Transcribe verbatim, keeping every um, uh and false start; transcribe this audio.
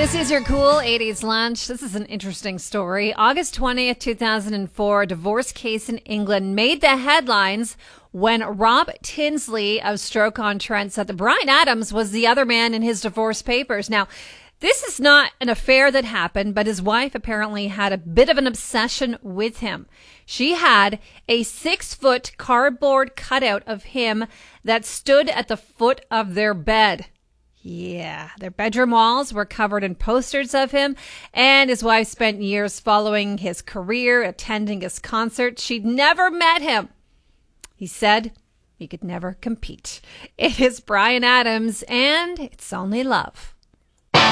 This is your cool eighties lunch. This is an interesting story. August twentieth, two thousand four, a divorce case in England made the headlines when Rob Tinsley of Stoke-on-Trent said that Bryan Adams was the other man in his divorce papers. Now, this is not an affair that happened, but his wife apparently had a bit of an obsession with him. She had a six-foot cardboard cutout of him that stood at the foot of their bed. Yeah, their bedroom walls were covered in posters of him, and his wife spent years following his career, attending his concerts. She'd never met him. He said he could never compete. It is Bryan Adams, and it's only love.